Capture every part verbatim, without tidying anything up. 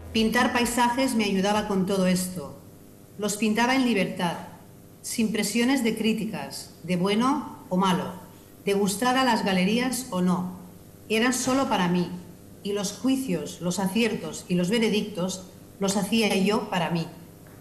Pintar paisajes me ayudaba con todo esto. Los pintaba en libertad, sin presiones de críticas, de bueno o malo, de gustar a las galerías o no. Eran solo para mí, y los juicios, los aciertos y los veredictos los hacía yo para mí.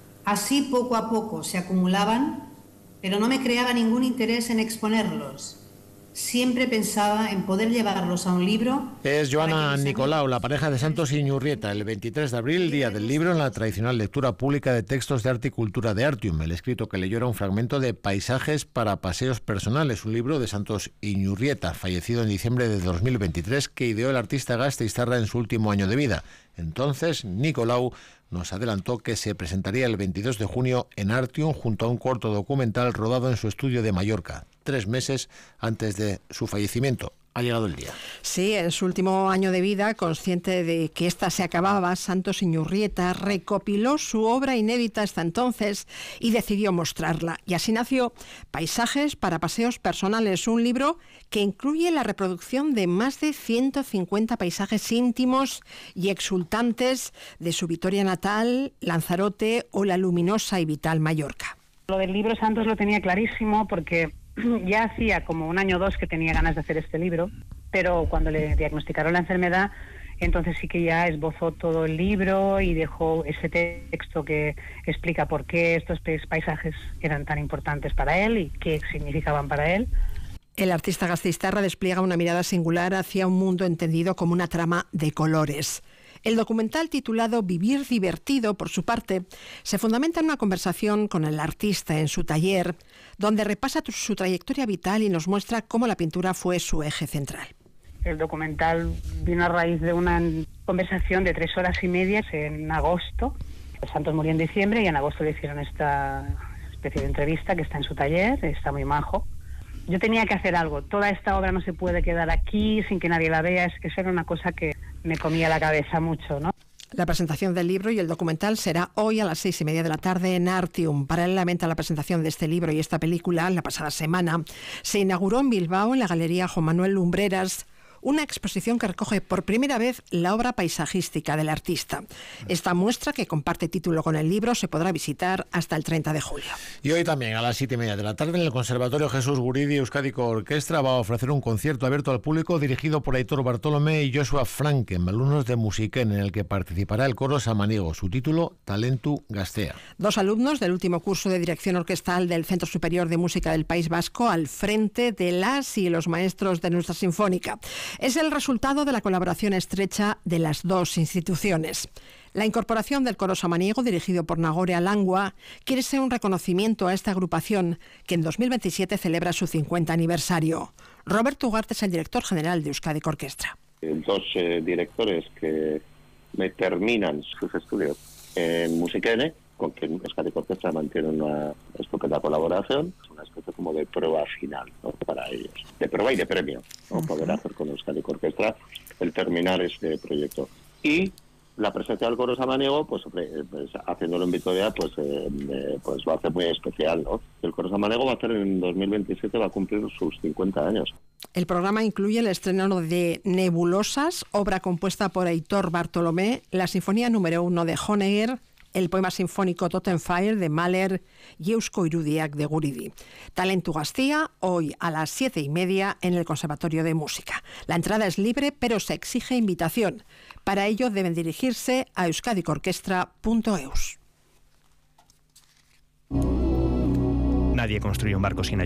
Así poco a poco se acumulaban, pero no me creaba ningún interés en exponerlos. Siempre pensaba en poder llevarlos a un libro. Es Joana Nicolau, la pareja de Santos Iñurrieta, el veintitrés de abril, día del libro, en la tradicional lectura pública de textos de arte y cultura de Artium. El escrito que leyó era un fragmento de Paisajes para paseos personales, un libro de Santos Iñurrieta, fallecido en diciembre de dos mil veintitrés, que ideó el artista gasteiztarra en su último año de vida. Entonces, Nicolau nos adelantó que se presentaría el veintidós de junio en Artium junto a un corto documental rodado en su estudio de Mallorca, tres meses antes de su fallecimiento. Ha llegado el día. Sí, en su último año de vida, consciente de que ésta se acababa, Santos Iñurrieta recopiló su obra inédita hasta entonces y decidió mostrarla. Y así nació Paisajes para paseos personales, un libro que incluye la reproducción de más de ciento cincuenta paisajes íntimos y exultantes de su Vitoria natal, Lanzarote o la luminosa y vital Mallorca. Lo del libro Santos lo tenía clarísimo porque ya hacía como un año o dos que tenía ganas de hacer este libro, pero cuando le diagnosticaron la enfermedad, entonces sí que ya esbozó todo el libro y dejó ese texto que explica por qué estos paisajes eran tan importantes para él y qué significaban para él. El artista gasteiztarra despliega una mirada singular hacia un mundo entendido como una trama de colores. El documental titulado Vivir divertido, por su parte, se fundamenta en una conversación con el artista en su taller, donde repasa su trayectoria vital y nos muestra cómo la pintura fue su eje central. El documental vino a raíz de una conversación de tres horas y media en agosto. Santos murió en diciembre y en agosto le hicieron esta especie de entrevista que está en su taller, está muy majo. Yo tenía que hacer algo, toda esta obra no se puede quedar aquí sin que nadie la vea, es que eso era una cosa que me comía la cabeza mucho, ¿no? La presentación del libro y el documental será hoy a las seis y media de la tarde en Artium. Paralelamente a la presentación de este libro y esta película, la pasada semana, se inauguró en Bilbao, en la Galería Juan Manuel Lumbreras, una exposición que recoge por primera vez la obra paisajística del artista. Esta muestra, que comparte título con el libro, se podrá visitar hasta el treinta de julio. Y hoy también, a las siete y media de la tarde, en el Conservatorio Jesús Guridi, Euskadiko Orquestra va a ofrecer un concierto abierto al público dirigido por Aitor Bartolomé y Joshua Franken, alumnos de Musiken, en el que participará el coro Samaniego. Su título, Talentu Gaztea. Dos alumnos del último curso de dirección orquestal del Centro Superior de Música del País Vasco al frente de las y los maestros de nuestra sinfónica. Es el resultado de la colaboración estrecha de las dos instituciones. La incorporación del coro samaniego, dirigido por Nagore Alangua, quiere ser un reconocimiento a esta agrupación que en dos mil veintisiete celebra su cincuenta aniversario. Roberto Ugarte es el director general de Euskadiko Orquestra. Dos eh, directores que me terminan sus estudios en Musiken, con quien Euskadiko Orquestra mantiene una estupenda colaboración, es una especie como de prueba final, ¿no?, para ellos, de prueba y de premio, ¿no?, uh-huh. Poder hacer con Euskadiko Orquestra el terminar este proyecto. Y la presencia del coro samaniego, pues, pues haciéndolo en Vitoria, pues, eh, pues va a ser muy especial, ¿no? El coro samaniego va a hacer en dos mil veintisiete, va a cumplir sus cincuenta años. El programa incluye el estreno de Nebulosas, obra compuesta por Aitor Bartolomé, la sinfonía número uno de Honegger, el poema sinfónico Totenfire de Mahler y Eusko Irudiak de Guridi. Talentu Gaztea, hoy a las siete y media en el Conservatorio de Música. La entrada es libre, pero se exige invitación. Para ello deben dirigirse a euskadikorkestra punto eus. Nadie construye un barco sin ayuda.